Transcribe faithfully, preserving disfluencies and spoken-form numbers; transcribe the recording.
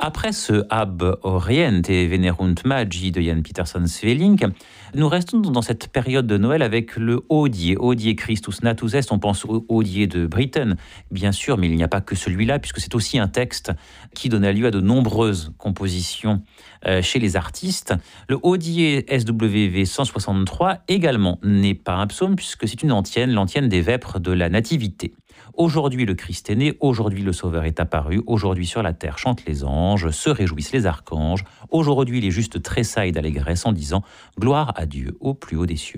Après ce Ab Oriente Venerunt Magi de Jan Pieterszoon Sweelinck, nous restons dans cette période de Noël avec le Hodie, Hodie Christus Natus Est. On pense au Hodie de Britten, bien sûr, mais il n'y a pas que celui-là, puisque c'est aussi un texte qui donna lieu à de nombreuses compositions euh, chez les artistes. Le Hodie S W V cent soixante-trois également n'est pas un psaume, puisque c'est une antienne, l'antienne des vêpres de la Nativité. Aujourd'hui le Christ est né, aujourd'hui le Sauveur est apparu, aujourd'hui sur la terre chantent les anges, se réjouissent les archanges, aujourd'hui les justes tressaillent d'allégresse en disant « Gloire à Dieu au plus haut des cieux ».